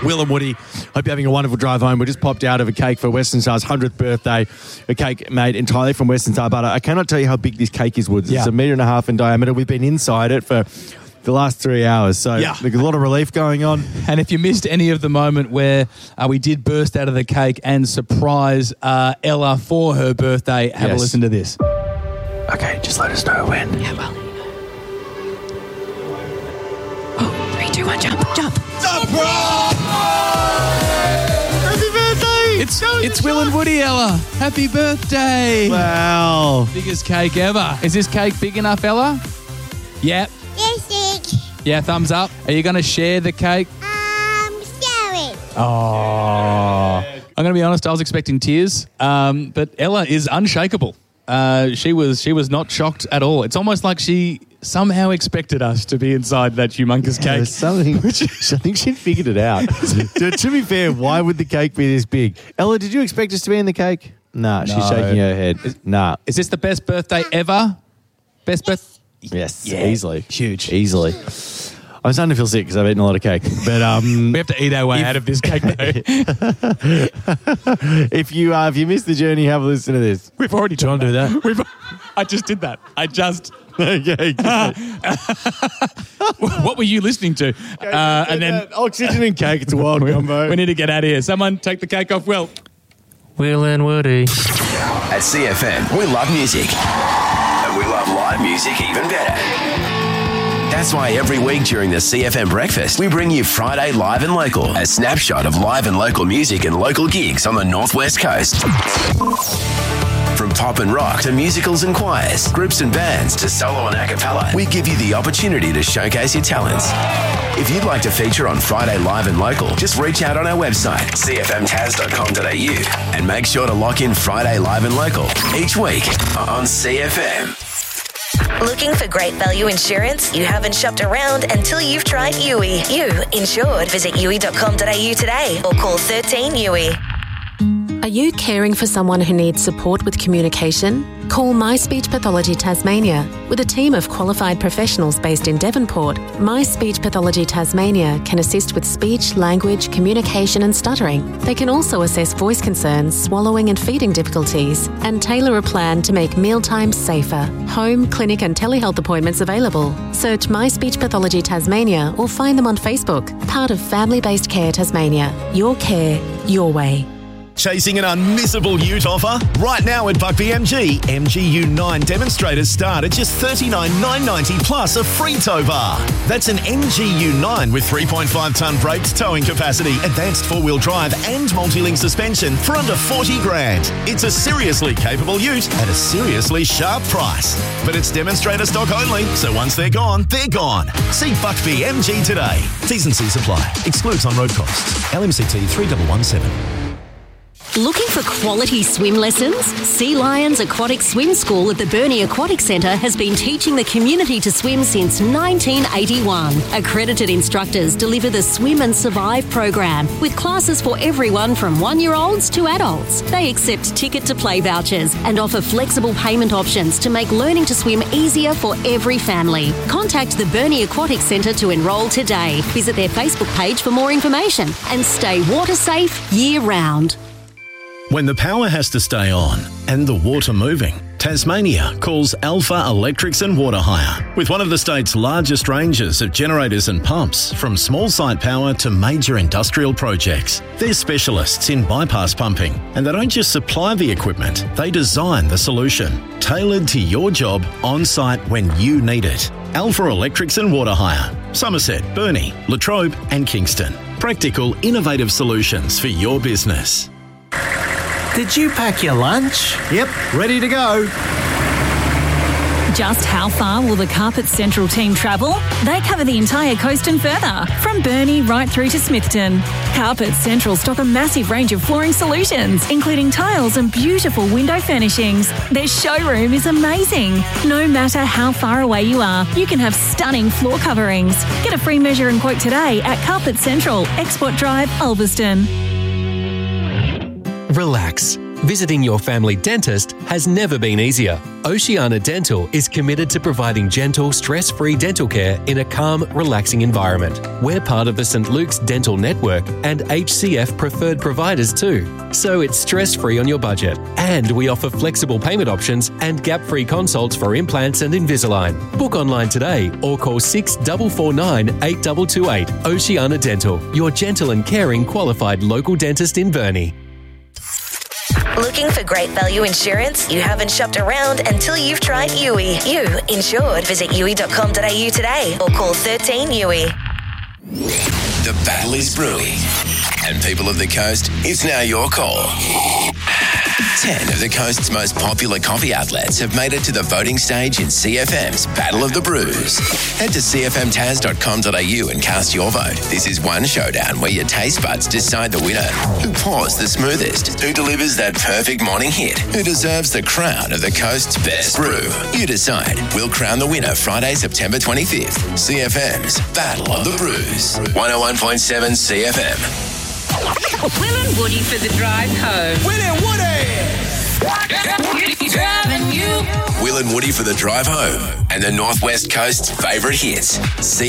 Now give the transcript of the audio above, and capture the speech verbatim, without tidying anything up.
Will and Woody, hope you're having a wonderful drive home. We just popped out of a cake for Western Star's hundredth birthday. A cake made entirely from Western Star butter. I cannot tell you how big this cake is, Woods. It's Yeah. a metre and a half in diameter. We've been inside it for the last three hours. So Yeah. there's a lot of relief going on. And if you missed any of the moment where uh, we did burst out of the cake and surprise uh, Ella for her birthday, have Yes. a listen to this. Okay, just let us know when. Yeah, well. Oh, three, two, one, jump, jump. Happy birthday! It's it's Will and Woody, Ella. Happy birthday. Wow. Biggest cake ever. Is this cake big enough, Ella? Yeah. Yeah, thumbs up. Are you going to share the cake? Um, share it. Oh. I'm going to be honest, I was expecting tears, um, but Ella is unshakable. Uh, she was she was not shocked at all. It's almost like she somehow expected us to be inside that humongous Yeah, cake. there's something. I think she figured it out. to, to be fair, why would the cake be this big? Ella, did you expect us to be in the cake? Nah, she's No. shaking her head. Nah. Is this the best birthday ever? Best birthday? Yes, Yeah. easily. Huge. Easily. I'm starting to feel sick because I've eaten a lot of cake. But um, We have to eat our way out of this cake, though. if you uh, if you missed the journey, have a listen to this. We've already Try and do that. We've, I just did that. I just... Okay. What were you listening to? Uh, and then oxygen and cake. It's a wild combo. we need to get out of here. Someone take the cake off, Will. Will and Woody. At C F M, we love music. And we love live music even better. That's why every week during the C F M Breakfast, we bring you Friday Live and Local, a snapshot of live and local music and local gigs on the Northwest Coast. From pop and rock to musicals and choirs, groups and bands to solo and a cappella, we give you the opportunity to showcase your talents. If you'd like to feature on Friday Live and Local, just reach out on our website, c f m taz dot com dot a u, and make sure to lock in Friday Live and Local each week on C F M. Looking for great value insurance? You haven't shopped around until you've tried U I. You insured. Visit u i dot com dot a u today or call thirteen U I. Are you caring for someone who needs support with communication? Call My Speech Pathology Tasmania. With a team of qualified professionals based in Devonport, My Speech Pathology Tasmania can assist with speech, language, communication and stuttering. They can also assess voice concerns, swallowing and feeding difficulties, and tailor a plan to make mealtimes safer. Home, clinic and telehealth appointments available. Search My Speech Pathology Tasmania or find them on Facebook. Part of Family-Based Care Tasmania. Your care, your way. Chasing an unmissable ute offer? Right now at Buckby M G, M G U nine demonstrators start at just thirty-nine thousand nine hundred ninety plus a free tow bar. That's an M G U nine with three point five tonne brakes, towing capacity, advanced four-wheel drive and multi-link suspension for under forty grand. It's a seriously capable ute at a seriously sharp price. But it's demonstrator stock only, so once they're gone, they're gone. See Buckby M G today. T's and C's apply. Excludes on-road costs. L M C T three one one seven. Looking for quality swim lessons? Sea Lions Aquatic Swim School at the Burnie Aquatic Centre has been teaching the community to swim since nineteen eighty-one. Accredited instructors deliver the Swim and Survive program with classes for everyone from one-year-olds to adults. They accept ticket-to-play vouchers and offer flexible payment options to make learning to swim easier for every family. Contact the Burnie Aquatic Centre to enrol today. Visit their Facebook page for more information and stay water safe year-round. When the power has to stay on and the water moving, Tasmania calls Alpha Electrics and Water Hire. With one of the state's largest ranges of generators and pumps, from small site power to major industrial projects. They're specialists in bypass pumping, and they don't just supply the equipment, they design the solution, tailored to your job on site when you need it. Alpha Electrics and Water Hire. Somerset, Burnie, Latrobe and Kingston. Practical, innovative solutions for your business. Did you pack your lunch? Yep, ready to go. Just how far will the Carpet Central team travel? They cover the entire coast and further, from Burnie right through to Smithton. Carpet Central stock a massive range of flooring solutions, including tiles and beautiful window furnishings. Their showroom is amazing. No matter how far away you are, you can have stunning floor coverings. Get a free measure and quote today at Carpet Central, Export Drive, Ulverston. Relax. Visiting your family dentist has never been easier. Oceania Dental is committed to providing gentle, stress-free dental care in a calm, relaxing environment. We're part of the Saint Luke's Dental Network and H C F preferred providers too, so it's stress-free on your budget. And we offer flexible payment options and gap-free consults for implants and Invisalign. Book online today or call six four four nine, eight two two eight. Oceania Dental, your gentle and caring qualified local dentist in Burnie. Looking for great value insurance? You haven't shopped around until you've tried U I. You insured. Visit U I dot com dot a u today or call thirteen U I. The battle is brewing. And people of the coast, it's now your call. Ten of the coast's most popular coffee outlets have made it to the voting stage in C F M's Battle of the Brews. Head to c f m taz dot com dot a u and cast your vote. This is one showdown where your taste buds decide the winner. Who pours the smoothest? Who delivers that perfect morning hit? Who deserves the crown of the coast's best brew? You decide. We'll crown the winner Friday, September twenty-fifth. C F M's Battle of the Brews. one oh one point seven C F M. Will and Woody for the drive home. Will and Woody! Driving you. Will and Woody for the drive home and the Northwest Coast's favourite hits. C